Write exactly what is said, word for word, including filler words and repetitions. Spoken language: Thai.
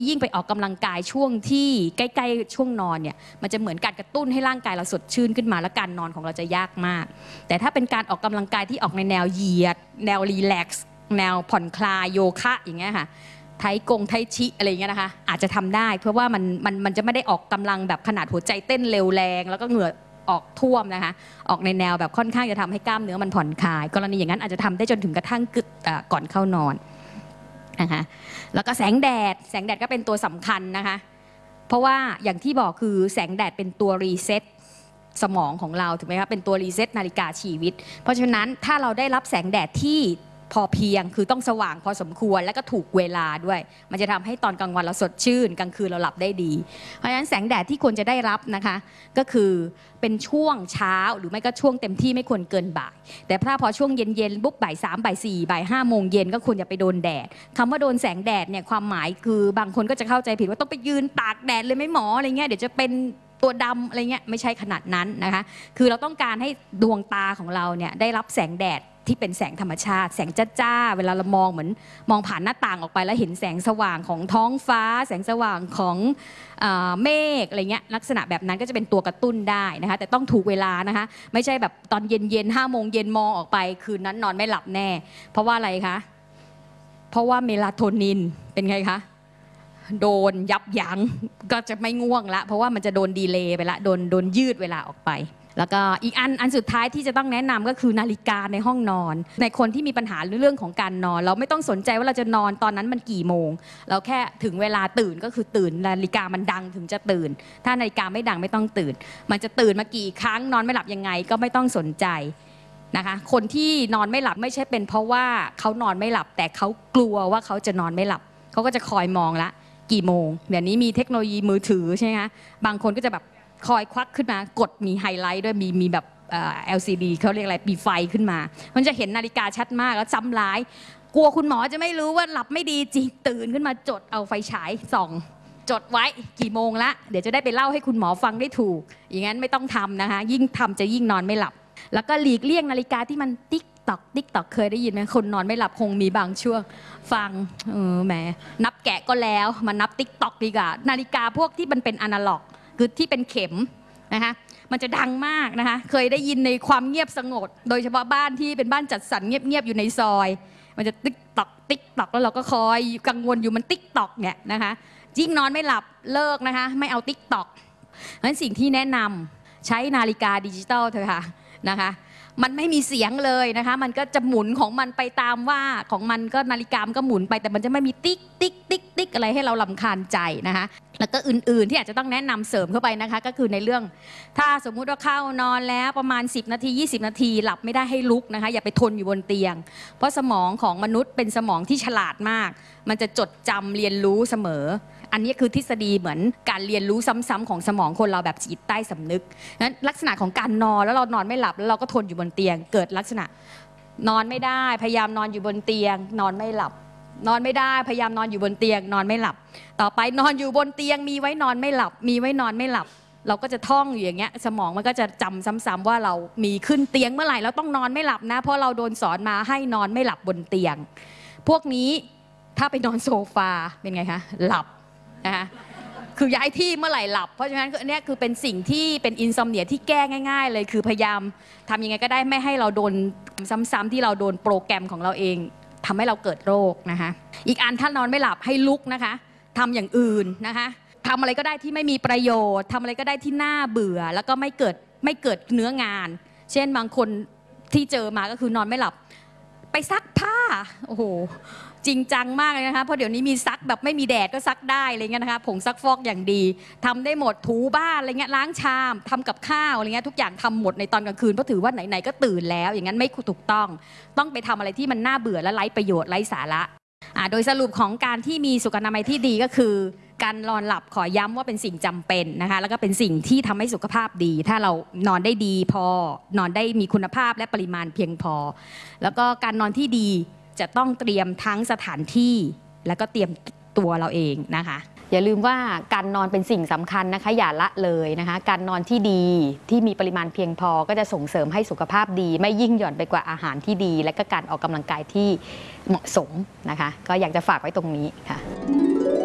ยิ่งไปออกกำลังกายช่วงที่ใกล้ๆช่วงนอนเนี่ยมันจะเหมือนการกระตุ้นให้ร่างกายเราสดชื่นขึ้นมาและการนอนของเราจะยากมากแต่ถ้าเป็นการออกกำลังกายที่ออกในแนวเหยียดแนวรีแลกซ์แนวผ่อนคลายโยคะอย่างเงี้ยค่ะไทกงไทชิอะไรเงี้ยนะคะอาจจะทำได้เพราะว่ามันมันมันจะไม่ได้ออกกำลังแบบขนาดหัวใจเต้นเร็วแรงแล้วก็เหงื่อออกท่วมนะคะออกในแนวแบบค่อนข้างจะทำให้กล้ามเนื้อมันผ่อนคลายกรณีอย่างนั้นอาจจะทำได้จนถึงกระทั่งก่อนเข้านอนนะคะแล้วก็แสงแดดแสงแดดก็เป็นตัวสำคัญนะคะเพราะว่าอย่างที่บอกคือแสงแดดเป็นตัวรีเซ็ตสมองของเราถูกไหมคะเป็นตัวรีเซ็ตนาฬิกาชีวิตเพราะฉะนั้นถ้าเราได้รับแสงแดดที่พอเพียงคือต้องสว่างพอสมควรและก็ถูกเวลาด้วยมันจะทำให้ตอนกลางวันเราสดชื่นกลางคืนเราหลับได้ดีเพราะฉะนั้นแสงแดดที่ควรจะได้รับนะคะก็คือเป็นช่วงเช้าหรือไม่ก็ช่วงเต็มที่ไม่ควรเกินบ่ายแต่ถ้าพอช่วงเย็นๆบุ๊บบ่ายสามบ่ายสี่บ่ายห้าโมงเย็นก็ควรจะไปโดนแดดคำว่าโดนแสงแดดเนี่ยความหมายคือบางคนก็จะเข้าใจผิดว่าต้องไปยืนตากแดดเลยไหมหมออะไรเงี้ยเดี๋ยวจะเป็นตัวดำอะไรเงี้ยไม่ใช่ขนาดนั้นนะคะคือเราต้องการให้ดวงตาของเราเนี่ยได้รับแสงแดดที่เป็นแสงธรรมชาติแสงจ้าๆเวลาเรามองเหมือนมองผ่านหน้าต่างออกไปแล้วเห็นแสงสว่างของท้องฟ้าแสงสว่างของเมฆอะไรเงี้ยลักษณะแบบนั้นก็จะเป็นตัวกระตุ้นได้นะคะแต่ต้องถูกเวลานะคะไม่ใช่แบบตอนเย็นๆห้าโมงเย็นมองออกไปคืนนั้นนอนไม่หลับแน่เพราะว่าอะไรคะเพราะว่าเมลาโทนินเป็นไงคะโดนยับยั้งก็จะไม่ง่วงละเพราะว่ามันจะโดนดีเลย์ไปละโดนโดนยืดเวลาออกไปแล้วก็อีกอันอันสุดท้ายที่จะต้องแนะนำก็คือนาฬิกาในห้องนอนในคนที่มีปัญหาเรื่องของการนอนเราไม่ต้องสนใจว่าเราจะนอนตอนนั้นมันกี่โมงเราแค่ถึงเวลาตื่นก็คือตื่นนาฬิกามันดังถึงจะตื่นถ้านาฬิกาไม่ดังไม่ต้องตื่นมันจะตื่นมากี่ครั้งนอนไม่หลับยังไงก็ไม่ต้องสนใจนะคะคนที่นอนไม่หลับไม่ใช่เป็นเพราะว่าเขานอนไม่หลับแต่เขากลัวว่าเขาจะนอนไม่หลับเขาก็จะคอยมองละกี่โมงเดี๋ยวนี้มีเทคโนโลยีมือถือใช่ไหมคะบางคนก็จะแบบคอยควักขึ้นมากดมีไฮไลท์ด้วยมีมีแบบ แอล ซี ดี เขาเรียกอะไรมีไฟขึ้นมามันจะเห็นนาฬิกาชัดมากแล้วซ้ำร้ายกลัวคุณหมอจะไม่รู้ว่าหลับไม่ดีจริงตื่นขึ้นมาจดเอาไฟฉายส่องจดไว้กี่โมงละเดี๋ยวจะได้ไปเล่าให้คุณหมอฟังได้ถูกอย่างนั้นไม่ต้องทำนะคะยิ่งทำจะยิ่งนอนไม่หลับแล้วก็หลีกเลี่ยงนาฬิกาที่มันติ๊กตอกติ๊กตอกเคยได้ยินไหมคนนอนไม่หลับคงมีบางช่วงฟังเออแหมนับแกะก็แล้วมานับติ๊กตอกดีกว่านาฬิกาพวกที่มันเป็นอนาล็อกคือที่เป็นเข็มนะคะมันจะดังมากนะคะเคยได้ยินในความเงียบสงบโดยเฉพาะบ้านที่เป็นบ้านจัดสรรเงียบๆอยู่ในซอยมันจะติ๊กตอกติ๊กตอกแล้วเราก็คอยกังวลอยู่มันติ๊กตอกเนี่ยนะคะยิ่งนอนไม่หลับเลิกนะคะไม่เอาติ๊กตอกเพราะฉะนั้นสิ่งที่แนะนำใช้นาฬิกาดิจิตอลเถอะค่ะนะคะมันไม่มีเสียงเลยนะคะมันก็จะหมุนของมันไปตามว่าของมันก็นาฬิกามันก็หมุนไปแต่มันจะไม่มีติ๊กติ๊กติ๊กติ๊กอะไรให้เรารำคาญใจนะคะแล้วก็อื่นๆที่อาจจะต้องแนะนำเสริมเข้าไปนะคะก็คือในเรื่องถ้าสมมุติว่าเข้านอนแล้วประมาณสิบนาทียี่สิบนาทีหลับไม่ได้ให้ลุกนะคะอย่าไปทนอยู่บนเตียงเพราะสมองของมนุษย์เป็นสมองที่ฉลาดมากมันจะจดจำเรียนรู้เสมออันนี้คือทฤษฎีเหมือนการเรียนรู้ซ้ำๆของสมองคนเราแบบจิตใต้สำนึกนั้นลักษณะของการนอนแล้วเรานอนไม่หลับแล้วเราก็ทนอยู่บนเตียงเกิดลักษณะนอนไม่ได้พยายามนอนอยู่บนเตียงนอนไม่หลับนอนไม่ได้พยายามนอนอยู่บนเตียงนอนไม่หลับต่อไปนอนอยู่บนเตียงมีไว้นอนไม่หลับมีไว้นอนไม่หลับเราก็จะท่องอยู่อย่างเงี้ยสมองมันก็จะจำซ้ำๆว่าเรามีขึ้นเตียงเมื่อไหร่เราต้องนอนไม่หลับนะเพราะเราโดนสอนมาให้นอนไม่หลับบนเตียงพวกนี้ถ้าไปนอนโซฟาเป็นไงคะหลับนะคะคือย้ายที่เมื่อไหร่หลับเพราะฉะนั้นอันนี้คือเป็นสิ่งที่เป็นอินซอมเนียที่แก้ง่ายๆเลยคือพยายามทำยังไงก็ได้ไม่ให้เราโดนซ้ำๆที่เราโดนโปรแกรมของเราเองทำให้เราเกิดโรคนะคะอีกอันถ้านอนไม่หลับให้ลุกนะคะทำอย่างอื่นนะคะทำอะไรก็ได้ที่ไม่มีประโยชน์ทำอะไรก็ได้ที่น่าเบื่อแล้วก็ไม่เกิดไม่เกิดเนื้องานเช่นบางคนที่เจอมาก็คือนอนไม่หลับไปซักผ้าโอ้โหจริงจังมากเลยนะคะเพราะเดี๋ยวนี้มีซักแบบไม่มีแดดก็ซักได้อะไรเงี้ยนะคะผงซักฟอกอย่างดีทำได้หมดถูบ้านอะไรเงี้ยล้างชามทำกับข้าวอะไรเงี้ยทุกอย่างทำหมดในตอนกลางคืนเพราะถือว่าไหนๆก็ตื่นแล้วอย่างนั้นไม่ถูกต้องต้องไปทำอะไรที่มันน่าเบื่อและไร้ประโยชน์ไร้สาระอ่าโดยสรุปของการที่มีสุขอนามัยที่ดีก็คือการนอนหลับขอย้ำว่าเป็นสิ่งจำเป็นนะคะแล้วก็เป็นสิ่งที่ทำให้สุขภาพดีถ้าเรานอนได้ดีพอนอนได้มีคุณภาพและปริมาณเพียงพอแล้วก็การนอนที่ดีจะต้องเตรียมทั้งสถานที่แล้วก็เตรียมตัวเราเองนะคะอย่าลืมว่าการนอนเป็นสิ่งสำคัญนะคะอย่าละเลยนะคะการนอนที่ดีที่มีปริมาณเพียงพอก็จะส่งเสริมให้สุขภาพดีไม่ยิ่งหย่อนไปกว่าอาหารที่ดีและก็การออกกำลังกายที่เหมาะสมนะคะก็อยากจะฝากไว้ตรงนี้ค่ะ